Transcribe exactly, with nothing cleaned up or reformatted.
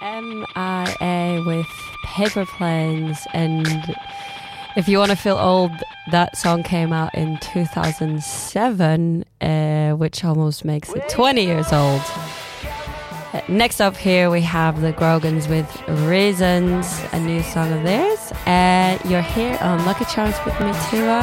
M I A with Paper Planes, and if you want to feel old, that song came out in two thousand seven, uh, which almost makes it twenty years old. Uh, next up here we have the Grogans with Reasons, a new song of theirs. Uh, you're here on Lucky Charms with me, Tua.